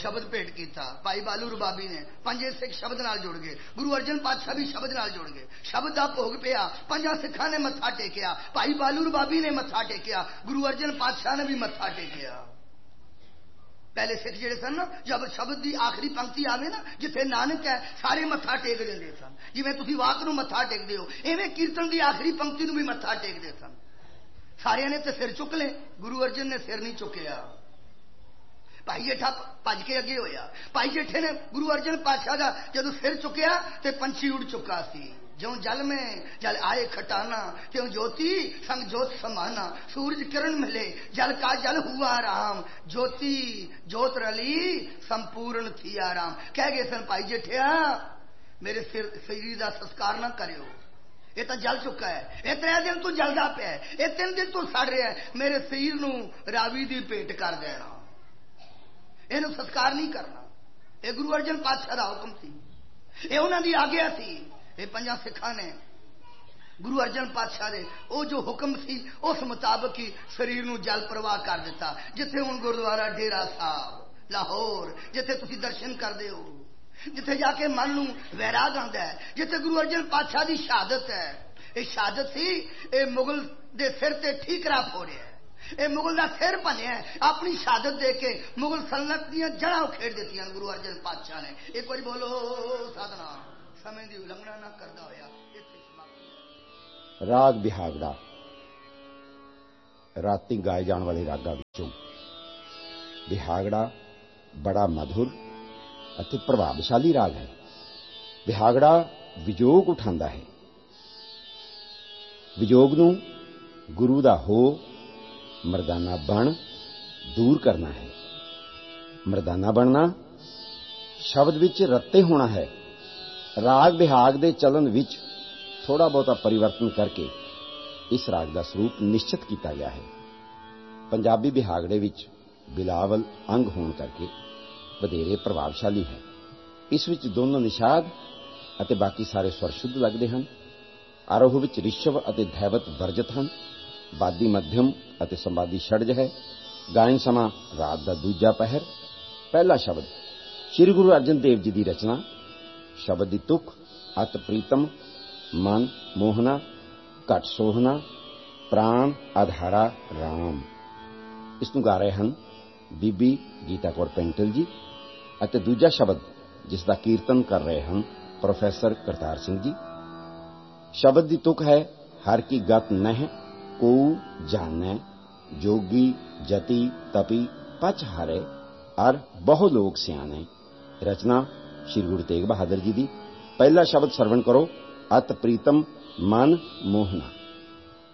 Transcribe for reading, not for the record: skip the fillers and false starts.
शब्द भेंट किया। भाई बालू रबाबी ने पंजे सिख शब्द नाल जुड़ गए, गुरु अर्जन पातशाह भी शब्द नाल जुड़ गए। शब्द का भोग पिया, पंजा सिखा ने मत्था टेकिया, भाई बालू रबाबी ने मत्था टेकिया, गुरु अर्जन पातशाह ने भी मत्था टेकिया। पहले सिख जिहड़े सन ना, जब शब्द की आखिरी पंक्ति आवे ना, जिथे नानक है, सारे मत्था टेक देंदे सन। जिवें तुसीं वाक नूं मत्था टेकदे हो, इवें कीर्तन की आखिरी पंक्ति नूं भी मत्था टेकदे सन। सारिਆਂ ने तो सिर चुक ले, गुरु अर्जन ने सिर नहीं चुकया। भाई जेठा भज के अगे होया। भाई जेठे ने गुरु अर्जन पातशाह का जदों सिर चुकया तो पंछी उड़ चुका सी। ज्यों जल में जल आए खटाना, त्यों ज्योति संग ज्योत समाना, सूरज किरण मिले जल का जल हुआ राम, ज्योति ज्योत रली संपूर्ण थी आराम। कह गए सन भाई जेठिया मेरे शरीर का संस्कार ना करियो, ये तो जल चुका है, ये 3 दिन तू जलदा पिया, ये 3 दिन तू सड़ रहा है, मेरे शरीर नूं रावी दी भेंट कर देना, इहनूं संस्कार नहीं करना। ये गुरु अर्जन पातशाह का हुक्म सी, ये उन्हां दी आग्या सी। ये 5 सिखां ने गुरु अर्जन पातशाह दे वो जो हुक्म सी उस मुताबिक ही शरीर नूं जल प्रवाह कर दिता। जिथे हुण गुरुद्वारा डेरा साहब लाहौर, जिथे तुसीं दर्शन करदे हो, जिथे जाके मन नूं वैराग आंदा है, जिथे गुरु अर्जन पातशाह की शहादत है। ये शहादत सी, ये मुगल दे सिर ते ठीकरा फोड़िया, ये मुगल का सिर भनिया, अपनी शहादत दे के मुगल सल्तनत दी जड़ा उखेड़ दित्तियां गुरु अर्जन पातशाह ने। एक बार बोलो साधना, समय की उल्लंघना ना करदा होया। राग बिहागड़ा राती गाए जाने वाले रागां विचों बिहागड़ा बड़ा मधुर अति प्रभावशाली राग है। बिहागड़ा विजोग उठांदा है। विजोग नूं गुरु दा हो मरदाना बन दूर करना है। मरदाना बनना शब्द विच रत्ते होना है। राग बिहाग दे चलन विच थोड़ा बहुता परिवर्तन करके इस राग का स्वरूप निश्चित किया गया है। पंजाबी बिहागड़े विच बिलावल अंग होने करके वधेरे प्रभावशाली है। इस विच दोनों निषाद अते बाकी सारे स्वर शुद्ध लगते हैं। आरोह विच ऋषभ अते धैवत वर्जित हैं। बादी मध्यम अते संवादी षडज है। गायन समा रात का दूजा पहर। पहला शब्द श्री गुरु अर्जन देव जी की रचना। शब्द की तुक अत प्रीतम मन मोहना घट सोहना प्राण आधारा राम। इसनूं गा रहे हैं बीबी गीता कौर पेंटल जी अते दूजा शब्द जिसका कीर्तन कर रहे हैं प्रोफैसर करतार सिंह जी। शब्द की तुक है हर की गत नह को जानै जोगी जति तपी पच हारे अर बहु लोग सियाने। रचना श्री गुरु तेग बहादुर जी की। पहला शब्द सरवण करो अत प्रीतम मन मोहना।